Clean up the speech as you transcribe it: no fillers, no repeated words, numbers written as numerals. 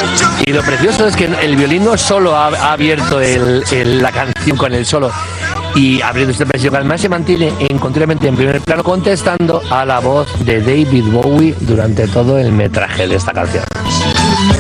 Y lo precioso es que el violín no solo ha abierto la canción con el solo y abriendo este precio, que además se mantiene continuamente en primer plano contestando a la voz de David Bowie durante todo el metraje de esta canción.